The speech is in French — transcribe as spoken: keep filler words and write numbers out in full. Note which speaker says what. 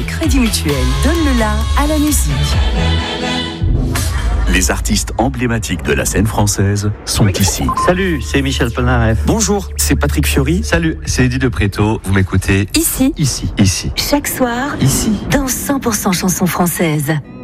Speaker 1: Crédit Mutuel. Donne le la à la musique.
Speaker 2: Les artistes emblématiques de la scène française sont ici.
Speaker 3: Salut, c'est Michel Polnareff.
Speaker 4: Bonjour, c'est Patrick Fiori.
Speaker 3: Salut, c'est Eddie de Préto. Vous m'écoutez
Speaker 1: Ici.
Speaker 3: Ici. Ici.
Speaker 1: Chaque soir.
Speaker 3: Ici.
Speaker 1: Dans cent pour cent chansons françaises.